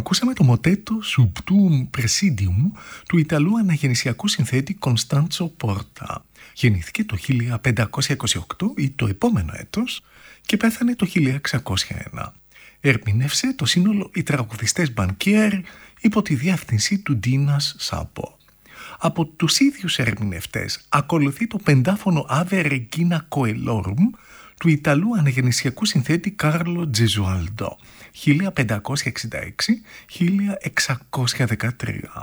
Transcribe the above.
Ακούσαμε το μοτέτο Subtum Presidium του Ιταλού αναγεννησιακού συνθέτη Κωνστάντσο Πόρτα. Γεννήθηκε το 1528 ή το επόμενο έτος και πέθανε το 1601. Ερμηνεύσε το σύνολο «Οι τραγουδιστές Μπανκιέρ» υπό τη διεύθυνση του Ντίνας Σάπο. Από τους ίδιους ερμηνευτές ακολουθεί το πεντάφωνο «Ave Regina Coelorum» του Ιταλού αναγεννησιακού συνθέτη Κάρλο Τζεζουάλντο 1566-1613.